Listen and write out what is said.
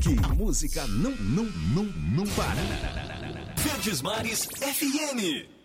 Aqui, a música não para. Verdes Mares FM.